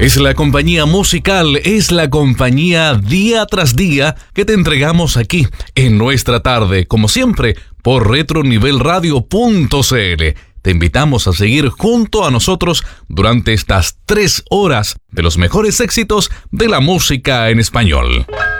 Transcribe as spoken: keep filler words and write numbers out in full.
Es la compañía musical, es la compañía día tras día que te entregamos aquí en nuestra tarde, como siempre, por retronivelradio punto cl. Te invitamos a seguir junto a nosotros durante estas tres horas de los mejores éxitos de la música en español.